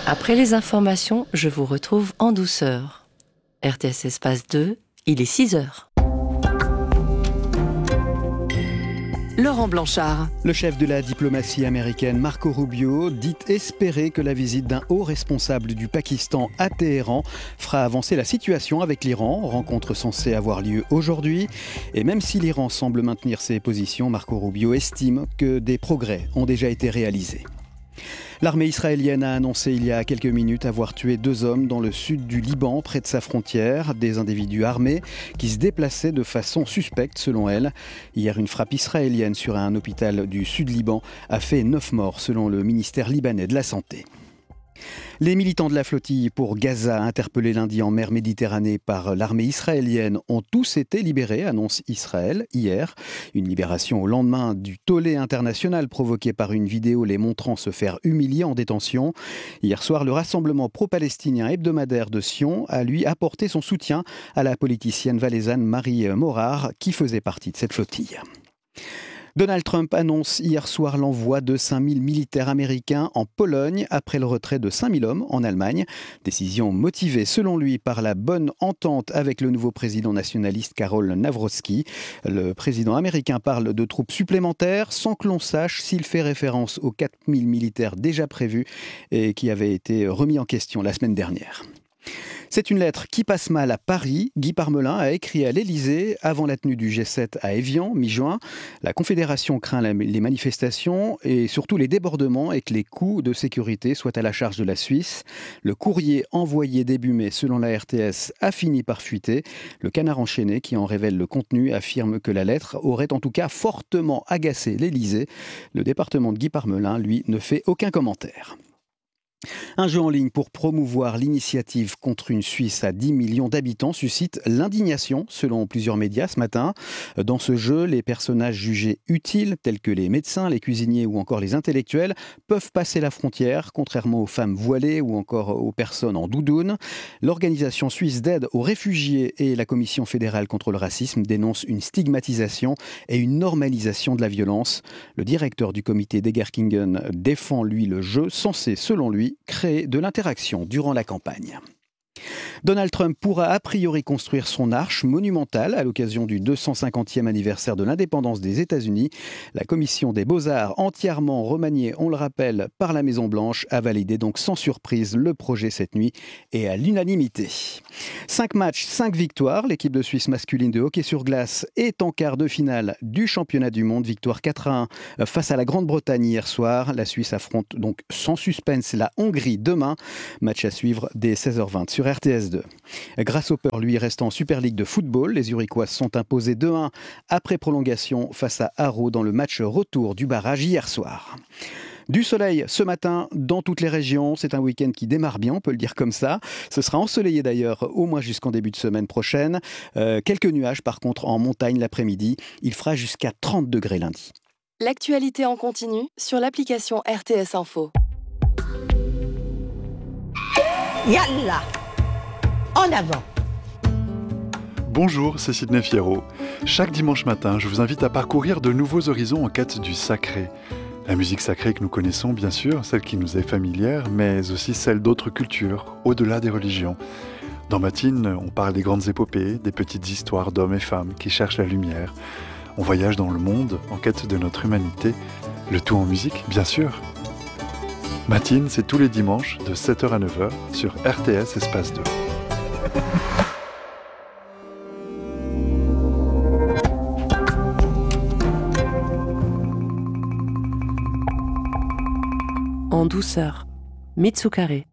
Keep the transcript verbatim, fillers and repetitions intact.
Après les informations, je vous retrouve en douceur. R T S Espace deux, il est six heures. Laurent Blanchard. Le chef de la diplomatie américaine, Marco Rubio, dit espérer que la visite d'un haut responsable du Pakistan à Téhéran fera avancer la situation avec l'Iran, rencontre censée avoir lieu aujourd'hui. Et même si l'Iran semble maintenir ses positions, Marco Rubio estime que des progrès ont déjà été réalisés. L'armée israélienne a annoncé il y a quelques minutes avoir tué deux hommes dans le sud du Liban, près de sa frontière, des individus armés qui se déplaçaient de façon suspecte selon elle. Hier, une frappe israélienne sur un hôpital du sud Liban a fait neuf morts selon le ministère libanais de la Santé. Les militants de la flottille pour Gaza, interpellés lundi en mer Méditerranée par l'armée israélienne, ont tous été libérés, annonce Israël hier. Une libération au lendemain du tollé international provoqué par une vidéo les montrant se faire humilier en détention. Hier soir, le rassemblement pro-palestinien hebdomadaire de Sion a lui apporté son soutien à la politicienne valaisanne Marie Morard, qui faisait partie de cette flottille. Donald Trump annonce hier soir l'envoi de cinq mille militaires américains en Pologne après le retrait de cinq mille hommes en Allemagne. Décision motivée selon lui par la bonne entente avec le nouveau président nationaliste Karol Nawrocki. Le président américain parle de troupes supplémentaires sans que l'on sache s'il fait référence aux quatre mille militaires déjà prévus et qui avaient été remis en question la semaine dernière. C'est une lettre qui passe mal à Paris. Guy Parmelin a écrit à l'Élysée avant la tenue du G sept à Évian, mi-juin. La Confédération craint les manifestations et surtout les débordements et que les coûts de sécurité soient à la charge de la Suisse. Le courrier envoyé début mai, selon la R T S, a fini par fuiter. Le Canard enchaîné, qui en révèle le contenu, affirme que la lettre aurait en tout cas fortement agacé l'Élysée. Le département de Guy Parmelin, lui, ne fait aucun commentaire. Un jeu en ligne pour promouvoir l'initiative contre une Suisse à dix millions d'habitants suscite l'indignation, selon plusieurs médias ce matin. Dans ce jeu, les personnages jugés utiles, tels que les médecins, les cuisiniers ou encore les intellectuels, peuvent passer la frontière, contrairement aux femmes voilées ou encore aux personnes en doudoune. L'organisation suisse d'aide aux réfugiés et la Commission fédérale contre le racisme dénoncent une stigmatisation et une normalisation de la violence. Le directeur du comité d'Egerkingen défend, lui, le jeu, censé, selon lui, créer de l'interaction durant la campagne. Donald Trump pourra a priori construire son arche monumentale à l'occasion du deux cent cinquantième anniversaire de l'indépendance des États-Unis. La commission des Beaux-Arts, entièrement remaniée, on le rappelle, par la Maison-Blanche, a validé donc sans surprise le projet cette nuit et à l'unanimité. Cinq matchs, cinq victoires. L'équipe de Suisse masculine de hockey sur glace est en quart de finale du championnat du monde. Victoire quatre à un face à la Grande-Bretagne hier soir. La Suisse affronte donc sans suspense la Hongrie demain. Match à suivre dès seize heures vingt sur R T S deux. Grasshopper, lui, reste en Super League de football. Les Uriquois sont imposés deux à un après prolongation face à Haro dans le match retour du barrage hier soir. Du soleil ce matin dans toutes les régions. C'est un week-end qui démarre bien, on peut le dire comme ça. Ce sera ensoleillé d'ailleurs au moins jusqu'en début de semaine prochaine. Euh, quelques nuages par contre en montagne l'après-midi. Il fera jusqu'à trente degrés lundi. L'actualité en continu sur l'application R T S Info. Yallah, en avant. Bonjour, c'est Sidney Fierro. Chaque dimanche matin, je vous invite à parcourir de nouveaux horizons en quête du sacré. La musique sacrée que nous connaissons, bien sûr, celle qui nous est familière, mais aussi celle d'autres cultures, au-delà des religions. Dans Matine, on parle des grandes épopées, des petites histoires d'hommes et femmes qui cherchent la lumière. On voyage dans le monde en quête de notre humanité, le tout en musique, bien sûr. Matine, c'est tous les dimanches de sept heures à neuf heures sur R T S Espace deux. En douceur, Mitsukare.